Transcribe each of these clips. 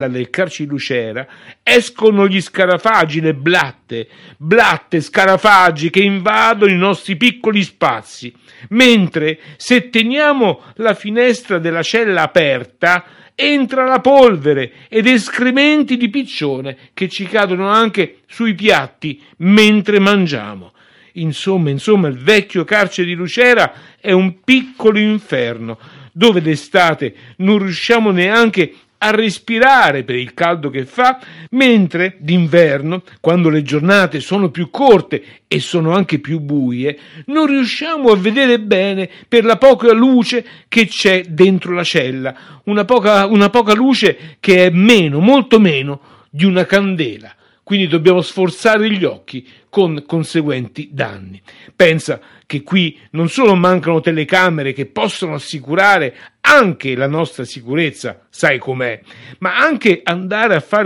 Dalle carceri di Lucera escono gli scarafaggi, le blatte, scarafaggi che invadono i nostri piccoli spazi, mentre se teniamo la finestra della cella aperta entra la polvere ed escrementi di piccione che ci cadono anche sui piatti mentre mangiamo. Insomma, il vecchio carcere di Lucera è un piccolo inferno dove d'estate non riusciamo neanche a respirare per il caldo che fa, mentre d'inverno, quando le giornate sono più corte e sono anche più buie, non riusciamo a vedere bene per la poca luce che c'è dentro la cella, una poca luce che è molto meno di una candela. Quindi dobbiamo sforzare gli occhi con conseguenti danni. Pensa che qui non solo mancano telecamere che possono assicurare anche la nostra sicurezza, sai com'è, ma anche andare a fare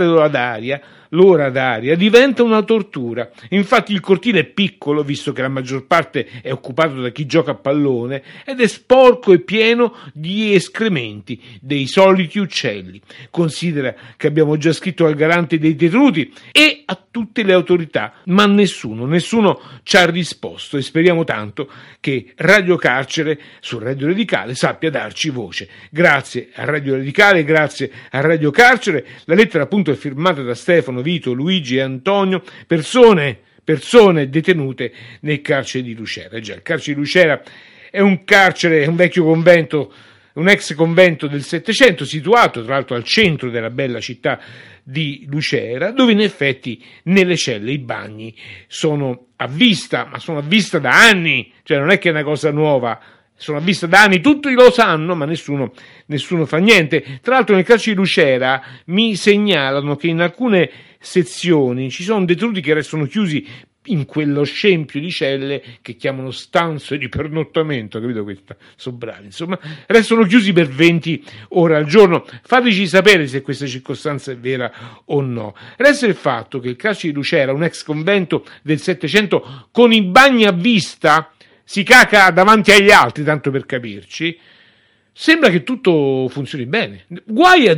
l'ora d'aria diventa una tortura. Infatti il cortile è piccolo, visto che la maggior parte è occupato da chi gioca a pallone, ed è sporco e pieno di escrementi dei soliti uccelli. Considera che abbiamo già scritto al garante dei detenuti e a tutte le autorità, ma nessuno ci ha risposto, e speriamo tanto che Radio Carcere su Radio Radicale sappia darci voce. Grazie a Radio Radicale, grazie a Radio Carcere. La lettera appunto è firmata da Stefano, Vito, Luigi e Antonio, persone detenute nel carcere di Lucera. Già, il carcere di Lucera è un vecchio convento, un ex convento del Settecento, situato tra l'altro al centro della bella città di Lucera, dove in effetti nelle celle i bagni sono a vista, ma sono a vista da anni, cioè non è che è una cosa nuova, sono a vista da anni, tutti lo sanno, ma nessuno fa niente. Tra l'altro nel carcere di Lucera mi segnalano che in alcune sezioni ci sono detenuti che restano chiusi in quello scempio di celle che chiamano stanze di pernottamento, capito? Sono bravi, insomma, restano chiusi per 20 ore al giorno. Fateci sapere se questa circostanza è vera o no. Resta il fatto che il carcere di Lucera, un ex convento del Settecento, con i bagni a vista, si caca davanti agli altri, tanto per capirci, sembra che tutto funzioni bene. Guai a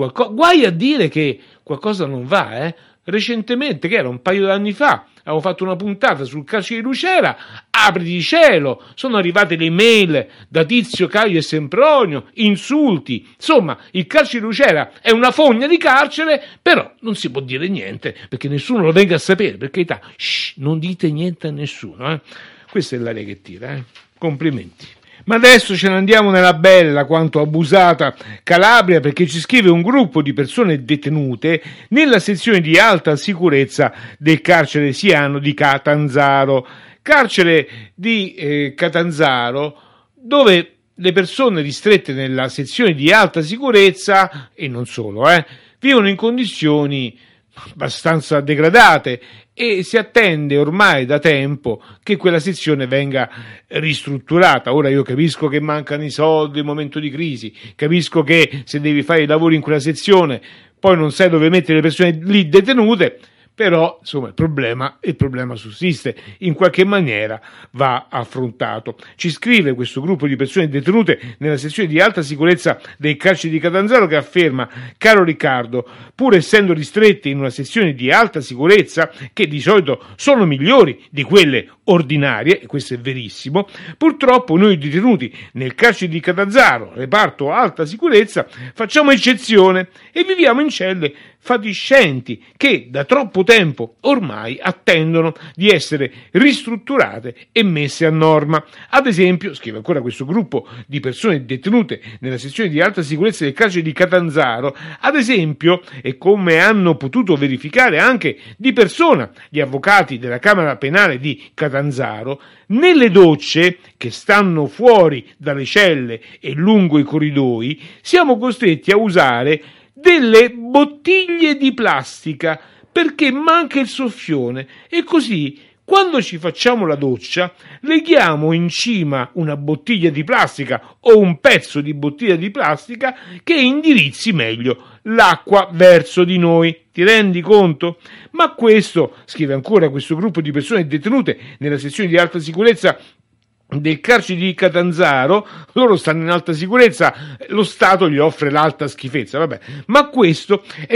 dire che qualcosa non va, Recentemente, che era un paio d'anni fa, avevo fatto una puntata sul carcere di Lucera, apriti cielo, sono arrivate le mail da Tizio, Caio e Sempronio, insulti, insomma, il carcere di Lucera è una fogna di carcere, però non si può dire niente, perché nessuno lo venga a sapere, per carità, non dite niente a nessuno, Questa è l'aria che tira, Complimenti. Ma adesso ce ne andiamo nella bella quanto abusata Calabria, perché ci scrive un gruppo di persone detenute nella sezione di alta sicurezza del carcere siano di Catanzaro. Carcere di Catanzaro, dove le persone ristrette nella sezione di alta sicurezza, e non solo, vivono in condizioni abbastanza degradate, e si attende ormai da tempo che quella sezione venga ristrutturata. Ora io capisco che mancano i soldi in momento di crisi, capisco che se devi fare i lavori in quella sezione poi non sai dove mettere le persone lì detenute, però insomma il problema sussiste, in qualche maniera va affrontato. Ci scrive questo gruppo di persone detenute nella sezione di alta sicurezza del carcere di Catanzaro, che afferma: caro Riccardo, pur essendo ristretti in una sezione di alta sicurezza, che di solito sono migliori di quelle ordinarie, e questo è verissimo, purtroppo noi detenuti nel carcere di Catanzaro, reparto alta sicurezza, facciamo eccezione e viviamo in celle fatiscenti che da troppo tempo ormai attendono di essere ristrutturate e messe a norma. Ad esempio, scrive ancora questo gruppo di persone detenute nella sezione di alta sicurezza del carcere di Catanzaro, ad esempio, e come hanno potuto verificare anche di persona gli avvocati della Camera Penale di Catanzaro, nelle docce che stanno fuori dalle celle e lungo i corridoi siamo costretti a usare delle bottiglie di plastica perché manca il soffione, e così quando ci facciamo la doccia leghiamo in cima una bottiglia di plastica o un pezzo di bottiglia di plastica che indirizzi meglio l'acqua verso di noi. Ti rendi conto? Ma questo, scrive ancora questo gruppo di persone detenute nella sezione di alta sicurezza del carcere di Catanzaro, loro stanno in alta sicurezza, lo Stato gli offre l'alta schifezza, vabbè, ma questo è